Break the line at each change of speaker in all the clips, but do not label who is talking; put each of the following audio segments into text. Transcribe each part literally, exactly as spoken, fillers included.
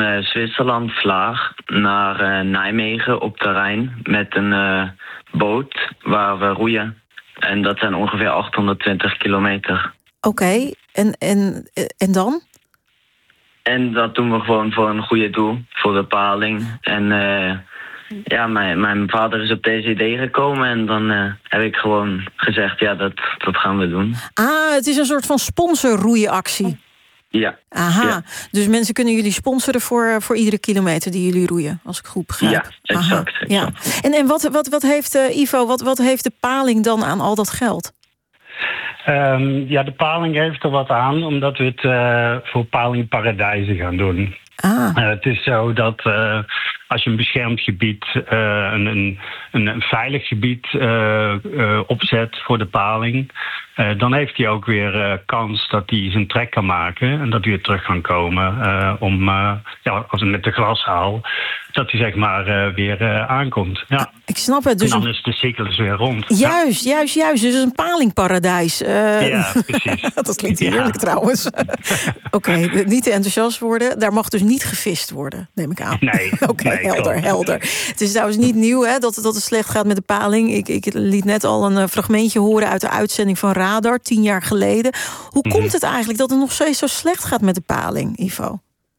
van uh, Zwitserland, Vlaag, naar uh, Nijmegen op de Rijn met een uh, boot waar we roeien. En dat zijn ongeveer achthonderdtwintig kilometer.
Oké, okay. en, en, en dan?
En dat doen we gewoon voor een goede doel, voor de paling. En uh, ja, mijn, mijn vader is op deze idee gekomen en dan uh, heb ik gewoon gezegd, ja, dat, dat gaan we doen.
Ah, het is een soort van sponsorroeiactie.
Ja.
Aha,
ja.
Dus mensen kunnen jullie sponsoren voor, voor iedere kilometer die jullie roeien, als ik goed begrijp.
Ja, exact. exact.
Ja. En, en wat, wat, wat heeft, uh, Ivo, wat, wat heeft de paling dan aan al dat geld?
Um, ja, de paling heeft er wat aan, omdat we het uh, voor Paling Paradijzen gaan doen.
Ah.
Uh, het is zo dat uh, als je een beschermd gebied, uh, een, een, een veilig gebied uh, uh, opzet voor de paling, uh, dan heeft hij ook weer uh, kans dat hij zijn trek kan maken en dat hij weer terug kan komen uh, om, uh, ja, als met de glashaal, dat hij zeg maar uh, weer uh, aankomt. Ja.
Ik snap het. Dus
en dan is de cyclus weer rond.
Juist, ja. juist, juist. Dus een palingparadijs. Uh,
ja, precies.
Dat klinkt heerlijk ja. trouwens. Oké, okay, niet te enthousiast worden. Daar mag dus niet gevist worden, neem ik aan.
Nee.
Oké, okay,
nee,
helder,
klopt.
helder. Het is trouwens niet nieuw hè, dat, dat het slecht gaat met de paling. Ik, ik liet net al een fragmentje horen uit de uitzending van Radar, tien jaar geleden. Hoe mm-hmm. komt het eigenlijk dat het nog steeds zo slecht gaat met de paling, Ivo?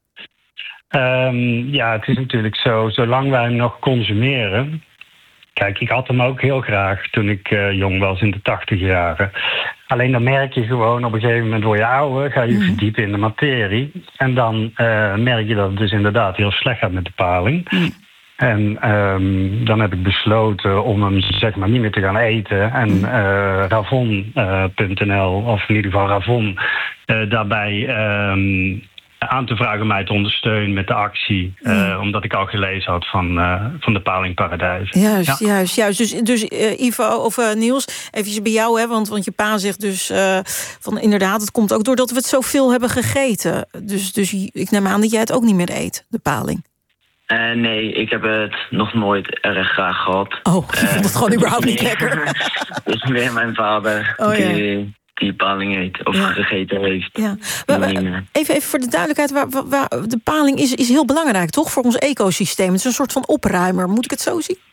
Um, ja, het is natuurlijk zo, zolang wij hem nog consumeren. Kijk, ik had hem ook heel graag toen ik uh, jong was in de tachtig jaren. Alleen dan merk je gewoon, op een gegeven moment word je ouder, ga je mm. verdiepen in de materie. En dan uh, merk je dat het dus inderdaad heel slecht gaat met de paling. Mm. En um, dan heb ik besloten om hem zeg maar niet meer te gaan eten. En uh, Ravon punt n l, of in ieder geval Ravon, uh, daarbij um, aan te vragen om mij te ondersteunen met de actie. Uh, ja. Omdat ik al gelezen had van, uh, van de Paling Paradijs.
Juist, ja. juist, juist. Dus, dus uh, Ivo of uh, Niels, even bij jou, hè, want, want je pa zegt dus uh, van inderdaad, het komt ook doordat we het zoveel hebben gegeten. Dus, dus ik neem aan dat jij het ook niet meer eet, de paling.
Uh, nee, ik heb het nog nooit erg graag gehad.
Oh, ik uh, vond het gewoon überhaupt niet lekker.
Het is meer mijn vader oh, die, ja. die paling eet of ja. gegeten heeft.
Ja. Maar, maar, even, even voor de duidelijkheid, waar, waar, de paling is, is heel belangrijk, toch? Voor ons ecosysteem. Het is een soort van opruimer. Moet ik het zo zien?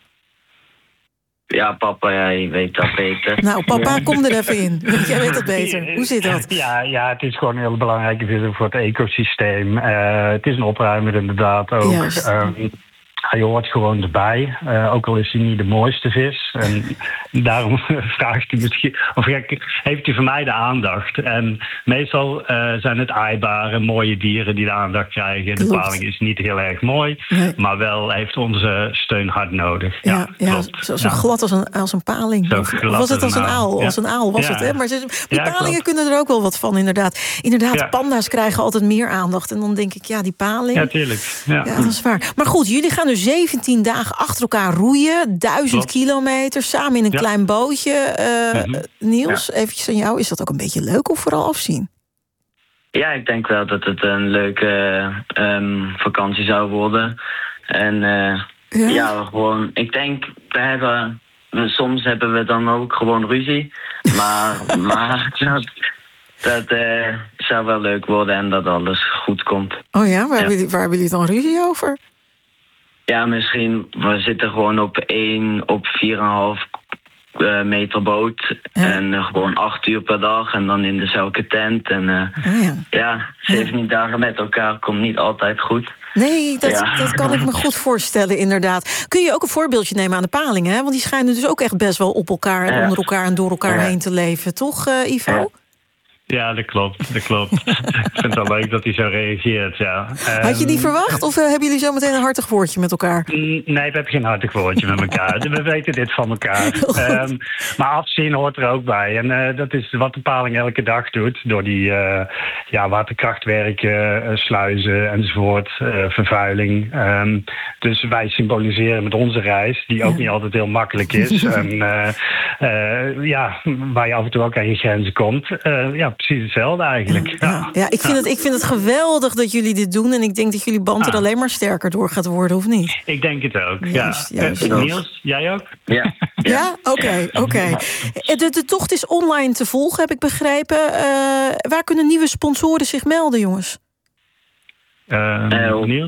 Ja, papa, jij weet dat beter.
Nou, papa, ja. kom er even in. Jij weet dat beter. Hoe zit dat?
Ja, ja, het is gewoon een heel belangrijke vis voor het ecosysteem. Uh, het is een opruimer inderdaad ook. Uh, hij hoort gewoon erbij. Uh, ook al is hij niet de mooiste vis. En daarom vraagt hij misschien, of heeft hij van mij de aandacht. En meestal uh, zijn het aaibare, mooie dieren die de aandacht krijgen. Klopt. De paling is niet heel erg mooi, nee. maar wel heeft onze steun hard nodig. Ja,
ja, ja zo, zo ja. glad als een, als een paling. Zo of was het als een aal? Ja. Als een aal was ja. het, hè? Maar ze, die ja, palingen klopt. kunnen er ook wel wat van, inderdaad. Inderdaad, ja. panda's krijgen altijd meer aandacht. En dan denk ik, ja, die paling.
Ja, tuurlijk. Ja,
ja dat is waar. Maar goed, jullie gaan dus zeventien dagen achter elkaar roeien. Duizend kilometer, samen in een ja. klein bootje. Uh, mm-hmm. Niels, ja. eventjes aan jou. Is dat ook een beetje leuk of vooral afzien?
Ja, ik denk wel dat het een leuke um, vakantie zou worden. En uh, ja? ja, gewoon, ik denk, we hebben, soms hebben we dan ook gewoon ruzie. Maar, maar dat, dat uh, zou wel leuk worden en dat alles goed komt.
Oh ja, waar, ja. Hebben, waar hebben jullie dan ruzie over?
Ja, misschien, we zitten gewoon op één, op vier en een half uh, meter boot. Ja. En uh, gewoon acht uur per dag en dan in dezelfde tent. En uh, oh ja, ja zeventien ja. dagen met elkaar komt niet altijd goed.
Nee, dat, ja. dat kan ik me goed voorstellen, inderdaad. Kun je ook een voorbeeldje nemen aan de palingen, hè? Want die schijnen dus ook echt best wel op elkaar en ja. onder elkaar en door elkaar ja. heen te leven, toch, uh, Ivo?
Ja. Ja, dat klopt, dat klopt. Ik vind het wel leuk dat hij zo reageert, ja.
Had je niet verwacht of uh, hebben jullie zo meteen een hartig woordje met elkaar?
Nee, we hebben geen hartig woordje met elkaar. We weten dit van elkaar. Um, maar afzien hoort er ook bij. En uh, dat is wat de paling elke dag doet. Door die uh, ja, waterkrachtwerken, uh, sluizen enzovoort, uh, vervuiling. Um, dus wij symboliseren met onze reis, die ook ja. niet altijd heel makkelijk is. en uh, uh, ja, waar je af en toe ook aan je grenzen komt. Uh, ja, precies hetzelfde eigenlijk.
Ja, ja. ja ik, vind het, ik vind het geweldig dat jullie dit doen. En ik denk dat jullie band er alleen maar sterker door gaat worden, of niet?
Ik denk het ook,
juist,
ja.
Juist.
Uh, Niels, jij ook?
Ja.
Ja, oké, ja? oké. Okay, okay. de, de tocht is online te volgen, heb ik begrepen. Uh, waar kunnen nieuwe sponsoren zich melden, jongens?
Uh, Niels?